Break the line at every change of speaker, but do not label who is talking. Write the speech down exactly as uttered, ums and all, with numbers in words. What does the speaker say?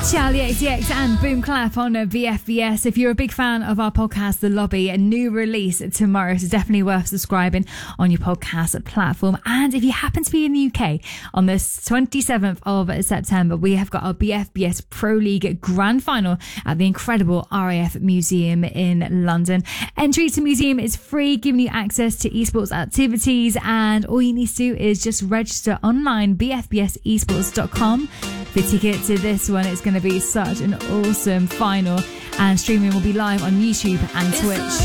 Charlie X C X and Boom Clap on V F V S. If you're a big fan of our podcast, The Lobby, a new release tomorrow, so definitely worth subscribing on your podcast platform. And if you happen to be in the U K on the twenty-seventh of September, we have got our B F B S Pro League Grand Final at the incredible R A F Museum in London. Entry to the museum is free, giving you access to esports activities, and all you need to do is just register online, b f b s esports dot com. For ticket to this one, it's going to be such an awesome final, and streaming will be live on YouTube and Twitch.